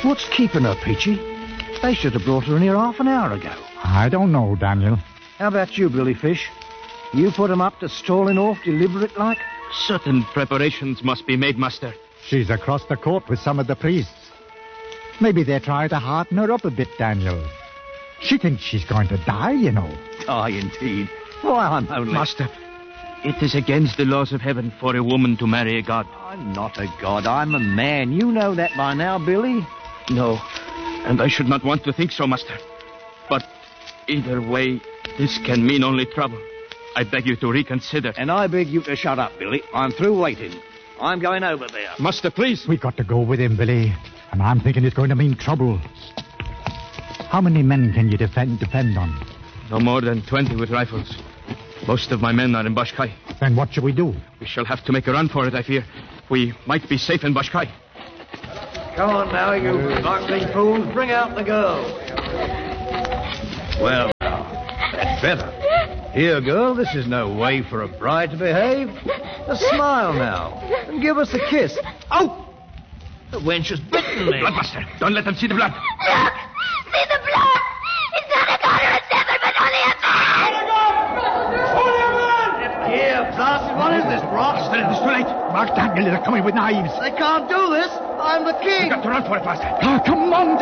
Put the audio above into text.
What's keeping her, Peachy? They should have brought her in here half an hour ago. I don't know, Daniel. How about you, Billy Fish? You put 'em up to stalling off deliberate like? Certain preparations must be made, Master. She's across the court with some of the priests. Maybe they're trying to hearten her up a bit, Daniel. She thinks she's going to die, you know. Die, indeed. Why, I'm only... Master, it is against the laws of heaven for a woman to marry a god. I'm not a god. I'm a man. You know that by now, Billy. No, and I should not want to think so, Master. But either way, this can mean only trouble. I beg you to reconsider. And I beg you to shut up, Billy. I'm through waiting. I'm going over there. Master, please. We got to go with him, Billy. And I'm thinking it's going to mean trouble. How many men can you depend on? No more than 20 with rifles. Most of my men are in Bashkai. Then what shall we do? We shall have to make a run for it, I fear. We might be safe in Bashkai. Come on now, you buckling fools. Bring out the girl. Well, now, that's better. Here, girl, this is no way for a bride to behave. A smile now, and give us a kiss. Oh! The wench has bitten me. Bloodmaster, don't let them see the blood. Look! See the blood! It's not a daughter of Sever, but only a man! Here, Blasted, what is this, Brock? Still, it is too late. Mark, Daniel, they're coming with knives. They can't do this. I'm the king. We've got to run for it, Master. Oh, come on,